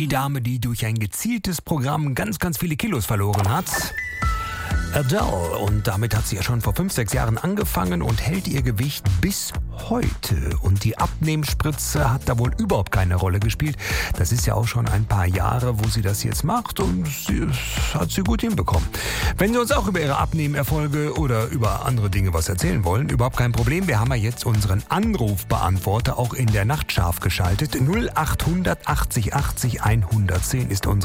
Die Dame, die durch ein gezieltes Programm ganz viele Kilos verloren hat. Adele. Und damit hat sie ja schon vor 5-6 Jahren angefangen und hält ihr Gewicht bis heute. Und die Abnehmspritze hat da wohl überhaupt keine Rolle gespielt. Das ist ja auch schon ein paar Jahre, wo sie das jetzt macht und hat sie gut hinbekommen. Wenn Sie uns auch über Ihre Abnehmerfolge oder über andere Dinge was erzählen wollen, überhaupt kein Problem. Wir haben ja jetzt unseren Anrufbeantworter auch in der Nacht scharf geschaltet. 0800 80 80 110 ist unsere